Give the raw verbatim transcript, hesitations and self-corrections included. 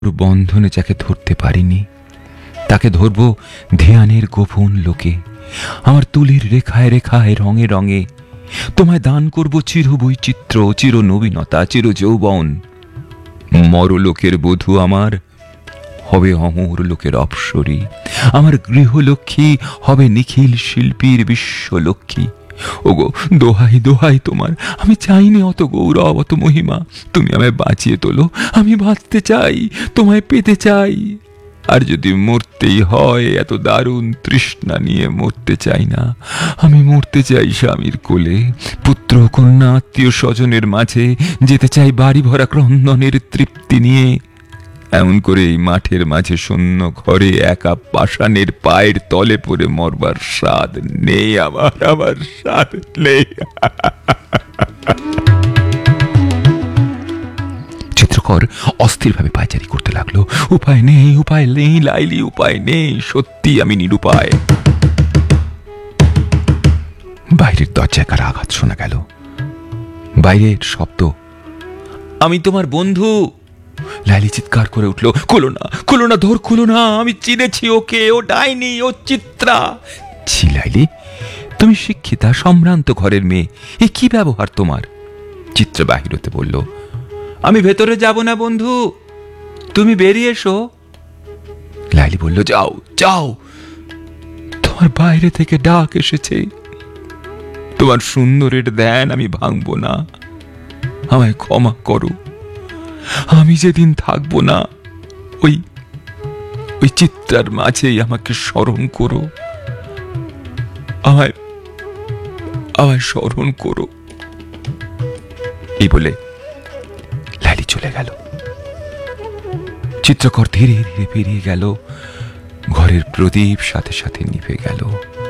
বন্ধনে যাকে ধরতে পারিনি তাকে ধরব ধ্যানের গোপন লোকে। আমার তুলির রেখায় রেখায় রঙে রঙে তোমায় দান করব চির বৈচিত্র্য, চির নবীনতা, চির যৌবন। মরলোকের বধূ আমার হবে অমর লোকের অপ্সরী, আমার গৃহলক্ষ্মী হবে নিখিল শিল্পীর বিশ্বলক্ষ্মী। ওগো দোহাই দোহাই তোমার, আমি চাইনি অত গৌরব অত মহিমা, তুমি আমায় বাঁচিয়ে তোলো, আমি বাঁচতে চাই, তোমায় পেতে চাই। আর যদি মরতেই হয় এত দারুণ তৃষ্ণা নিয়ে মরতে চাই না, আমি মরতে চাই স্বামীর কোলে, পুত্র কন্যা আত্মীয় স্বজনের মাঝে, যেতে চাই বাড়ি ভরা ক্রন্দনের তৃপ্তি নিয়ে। এমন করে এই মাঠের মাঝে শূন্য ঘরে একা পাষাণের পায়ের তলে পড়ে মরবার স্বাদ নেই আমার, আমার স্বাদ নেই। চিত্রকর অস্থিরভাবে পায়চারি করতে লাগলো। উপায় নেই, উপায় নেই লাইলি, উপায় নেই, সত্যি আমি নিরুপায়। বাইরের দরজায় কার আঘাত শোনা গেল। বাইরের শব্দ, আমি তোমার বন্ধু। লাইলি চিৎকার করে উঠল, খুলো না, খুলো না, ধর খুলো না, আমি চিনেছি ওকে, ও ডাইনি, ও চিত্রা। ছি লাইলি, তুমি শিক্ষিতা সম্ভ্রান্ত ঘরের মেয়ে, এ কি ব্যবহার তোমার? চিত্রা বাহির হতে বলল, আমি ভেতরে যাব না বন্ধু, তুমি বেরিয়ে এসো। লাইলি বলল, যাও যাও, তোমার বাইরে থেকে ডাক এসেছে, তোমার সুন্দরের ধ্যান আমি ভাঙবো না, আমায় ক্ষমা করো, আমি যেদিন থাকবো না ওই ওই চিত্রার মাঝেই আমাকে স্মরণ করো, আমায় আমায় স্মরণ করো। এই বলে লাইলি চলে গেল। চিত্রকর ধীরে ধীরে বেরিয়ে গেল, ঘরের প্রদীপ সাথে সাথে নিভে গেল।